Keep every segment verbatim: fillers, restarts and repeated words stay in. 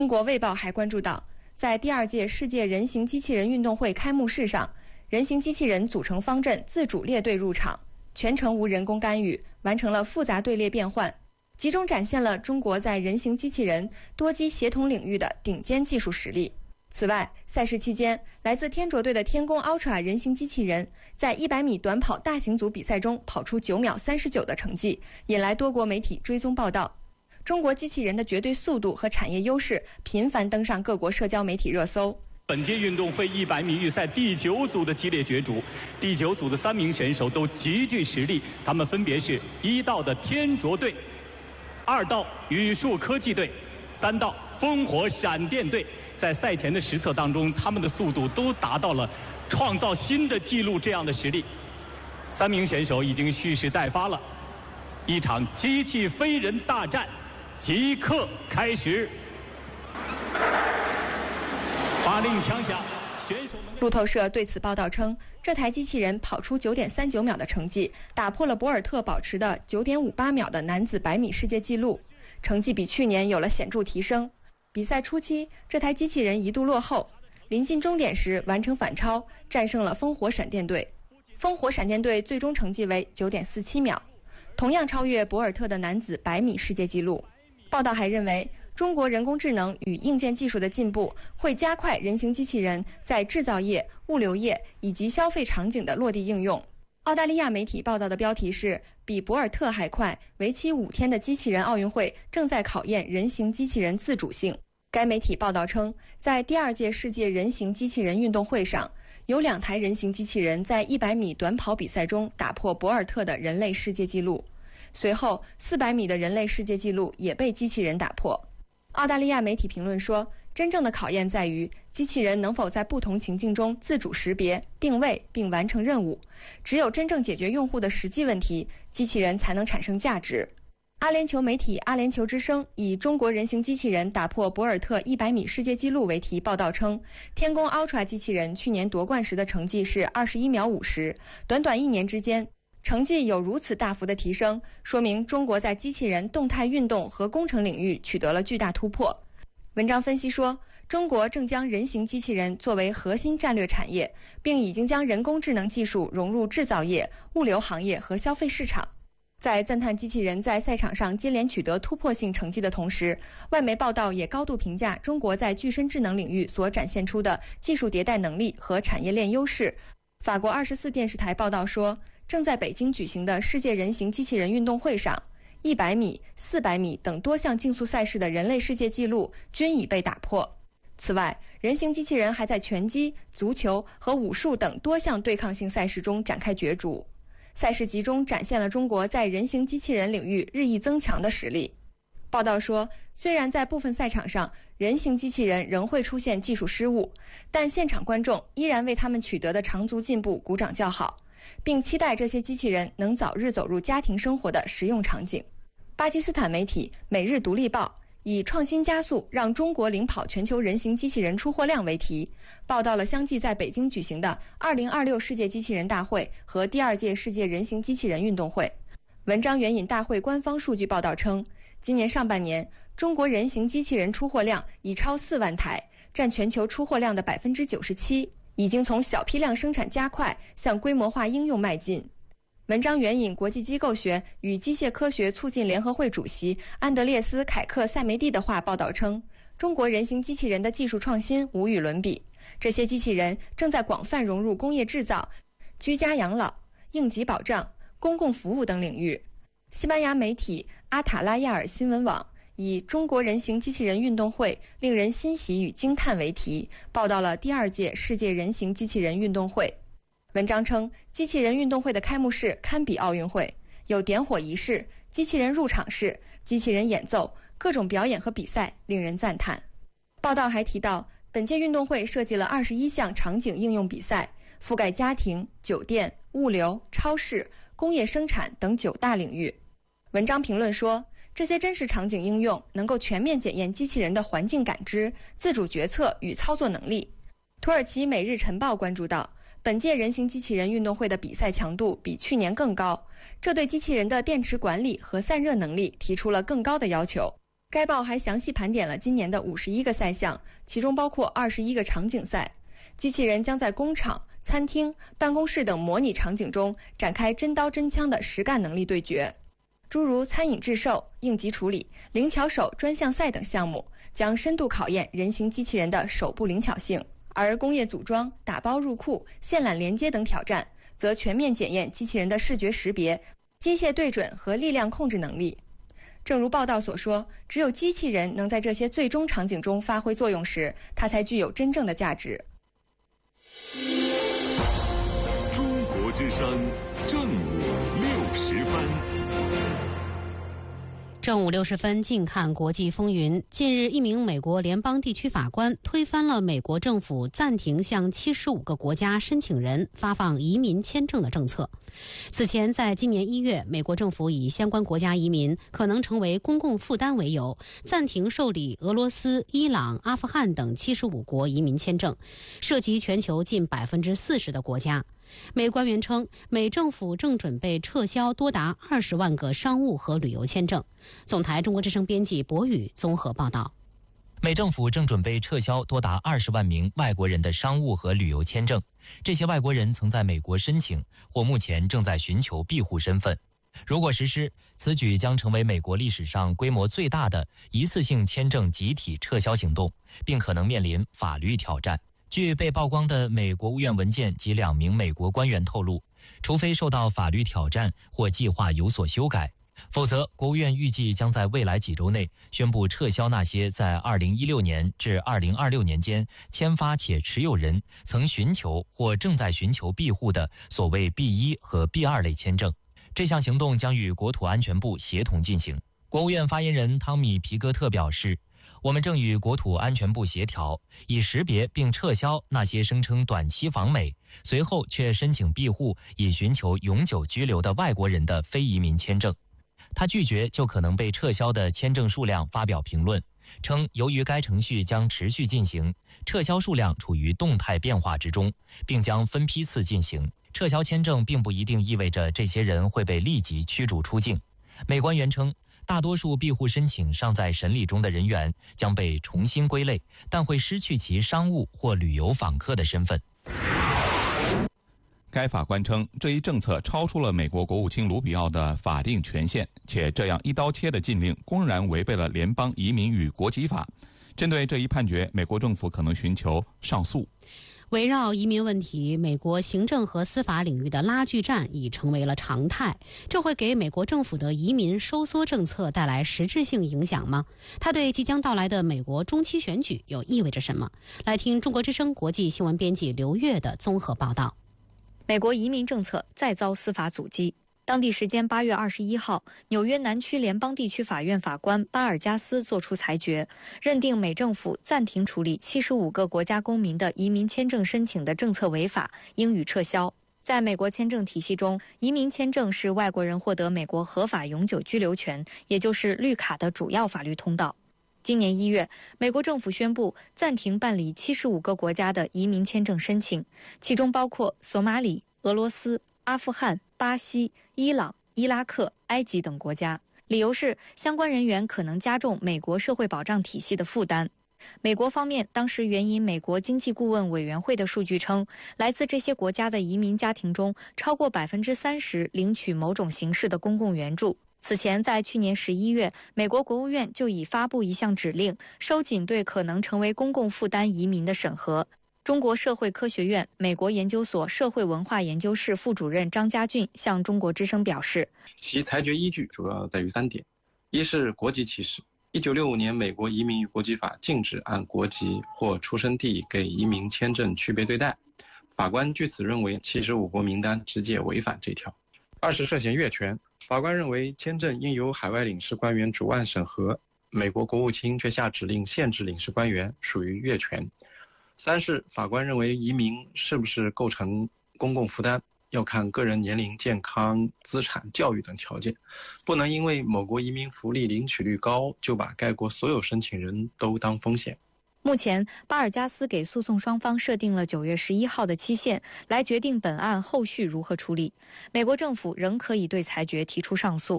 中国卫报还关注到，在第二届世界人形机器人运动会开幕式上，人形机器人组成方阵自主列队入场，全程无人工干预，完成了复杂队列变换，集中展现了中国在人形机器人多机协同领域的顶尖技术实力。此外，赛事期间，来自天卓队的天宫 Ultra 人形机器人在一百米短跑大型组比赛中跑出九秒三十九的成绩，引来多国媒体追踪报道。中国机器人的绝对速度和产业优势频繁登上各国社交媒体热搜。 本届运动会一百米预赛第九组的激烈角逐，第九组的三名选手都极具实力，他们分别是一道的天卓队、二道宇树科技队、三道烽火闪电队。在赛前的实测当中，他们的速度都达到了创造新的纪录这样的实力。三名选手已经蓄势待发了，一场机器飞人大战即刻开始。发令枪响，选手们。 路透社对此报道称，这台机器人跑出九点三九秒的成绩，打破了博尔特保持的九点五八秒的男子百米世界纪录，成绩比去年有了显著提升。比赛初期，这台机器人一度落后，临近终点时完成反超，战胜了烽火闪电队。烽火闪电队最终成绩为九点四七秒，同样超越博尔特的男子百米世界纪录。报道还认为，中国人工智能与硬件技术的进步会加快人形机器人在制造业、物流业以及消费场景的落地应用。澳大利亚媒体报道的标题是“比博尔特还快，为期五天的机器人奥运会正在考验人形机器人自主性”。该媒体报道称，在第二届世界人形机器人运动会上，有两台人形机器人在一百米短跑比赛中打破博尔特的人类世界纪录，随后四百米的人类世界纪录也被机器人打破。澳大利亚媒体评论说，真正的考验在于机器人能否在不同情境中自主识别、定位并完成任务。只有真正解决用户的实际问题，机器人才能产生价值。阿联酋媒体阿联酋之声以中国人形机器人打破博尔特一百米世界纪录为题报道称，天宫 Ultra 机器人去年夺冠时的成绩是二十一秒五十，短短一年之间，成绩有如此大幅的提升，说明中国在机器人动态运动和工程领域取得了巨大突破。文章分析说，中国正将人形机器人作为核心战略产业，并已经将人工智能技术融入制造业、物流行业和消费市场。在赞叹机器人在赛场上接连取得突破性成绩的同时，外媒报道也高度评价中国在具身智能领域所展现出的技术迭代能力和产业链优势。法国二十四电视台报道说，正在北京举行的世界人形机器人运动会上，一百米、四百米等多项竞速赛事的人类世界纪录均已被打破。此外，人形机器人还在拳击、足球和武术等多项对抗性赛事中展开角逐。赛事集中展现了中国在人形机器人领域日益增强的实力。报道说，虽然在部分赛场上，人形机器人仍会出现技术失误，但现场观众依然为他们取得的长足进步鼓掌叫好，并期待这些机器人能早日走入家庭生活的实用场景。巴基斯坦媒体《每日独立报》以创新加速让中国领跑全球人形机器人出货量为题，报道了相继在北京举行的二零二六世界机器人大会和第二届世界人形机器人运动会。文章援引大会官方数据报道称，今年上半年，中国人形机器人出货量已超四万台，占全球出货量的百分之九十七，已经从小批量生产加快向规模化应用迈进。文章援引国际机构学与机械科学促进联合会主席安德烈斯·凯克塞梅蒂的话报道称，中国人形机器人的技术创新无与伦比，这些机器人正在广泛融入工业制造、居家养老、应急保障、公共服务等领域。西班牙媒体阿塔拉亚尔新闻网以中国人形机器人运动会令人欣喜与惊叹为题，报道了第二届世界人形机器人运动会。文章称，机器人运动会的开幕式堪比奥运会，有点火仪式、机器人入场式、机器人演奏，各种表演和比赛令人赞叹。报道还提到，本届运动会设计了二十一项场景应用比赛，覆盖家庭、酒店、物流、超市、工业生产等九大领域。文章评论说，这些真实场景应用能够全面检验机器人的环境感知、自主决策与操作能力。土耳其《每日晨报》关注到，本届人形机器人运动会的比赛强度比去年更高，这对机器人的电池管理和散热能力提出了更高的要求。 该报还详细盘点了今年的五十一个赛项，其中包括二十一个场景赛。机器人将在工厂、餐厅、办公室等模拟场景中展开真刀真枪的实干能力对决。诸如餐饮制售、应急处理、灵巧手专项赛等项目将深度考验人形机器人的手部灵巧性，而工业组装、打包入库、线缆连接等挑战则全面检验机器人的视觉识别、机械对准和力量控制能力。正如报道所说，只有机器人能在这些最终场景中发挥作用时，它才具有真正的价值。 中国之声正午六十分。 正午六十分，近看国际风云。近日，一名美国联邦地区法官推翻了美国政府暂停向七十五个国家申请人发放移民签证的政策。此前，在今年一月，美国政府以相关国家移民可能成为公共负担为由，暂停受理俄罗斯、伊朗、阿富汗等七十五国移民签证，涉及全球近百分之四十的国家。美官员称，美政府正准备撤销多达二十万个商务和旅游签证。总台中国之声编辑博宇综合报道。 美政府正准备撤销多达二十万名外国人的商务和旅游签证，这些外国人曾在美国申请，或目前正在寻求庇护身份。如果实施，此举将成为美国历史上规模最大的一次性签证集体撤销行动，并可能面临法律挑战。据被曝光的美国务院文件及两名美国官员透露，除非受到法律挑战或计划有所修改，否则国务院预计将在未来几周内宣布撤销那些在二零一六年至二零二六年间签发且持有人曾寻求或正在寻求庇护的所谓 B 一 和 B 二 类签证。这项行动将与国土安全部协同进行。国务院发言人汤米·皮格特表示，我们正与国土安全部协调，以识别并撤销那些声称短期访美，随后却申请庇护以寻求永久居留的外国人的非移民签证。他拒绝就可能被撤销的签证数量发表评论，称由于该程序将持续进行，撤销数量处于动态变化之中，并将分批次进行。撤销签证并不一定意味着这些人会被立即驱逐出境。美官员称，大多数庇护申请尚在审理中的人员将被重新归类，但会失去其商务或旅游访客的身份。 该法官称，这一政策超出了美国国务卿卢比奥的法定权限，且这样一刀切的禁令公然违背了联邦移民与国籍法。针对这一判决，美国政府可能寻求上诉。 围绕移民问题，美国行政和司法领域的拉锯战已成为了常态。这会给美国政府的移民收缩政策带来实质性影响吗？它对即将到来的美国中期选举又意味着什么？来听中国之声国际新闻编辑刘越的综合报道。 美国移民政策再遭司法阻击。当地时间八月二十一号，纽约南区联邦地区法院法官巴尔加斯作出裁决，认定美政府暂停处理七十五个国家公民的移民签证申请的政策违法，应予撤销。在美国签证体系中，移民签证是外国人获得美国合法永久居留权，也就是绿卡的主要法律通道。今年一月，美国政府宣布暂停办理七十五个国家的移民签证申请，其中包括索马里、俄罗斯、阿富汗、巴西、伊朗、伊拉克、埃及等国家，理由是相关人员可能加重美国社会保障体系的负担。美国方面当时援引美国经济顾问委员会的数据称，来自这些国家的移民家庭中，超过百分之三十领取某种形式的公共援助。此前，在去年十一月，美国国务院就已发布一项指令，收紧对可能成为公共负担移民的审核。中国社会科学院美国研究所社会文化研究室副主任张家俊向中国之声表示， 其裁决依据主要在于三点：一是国籍歧视。一九六五年美国移民与国籍法禁止按国籍或出生地给移民签证区别对待，法官据此认为七十五国名单直接违反这条。二是涉嫌越权，法官认为签证应由海外领事官员主案审核，美国国务卿却下指令限制领事官员，属于越权。三是法官认为移民是不是构成公共负担，要看个人年龄、健康、资产、教育等条件，不能因为某国移民福利领取率高，就把该国所有申请人都当风险。 目前，巴尔加斯给诉讼双方设定了九月十一号的期限，来决定本案后续如何处理。美国政府仍可以对裁决提出上诉。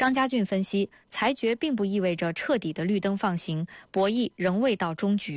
张家俊分析，裁决并不意味着彻底的绿灯放行，博弈仍未到终局。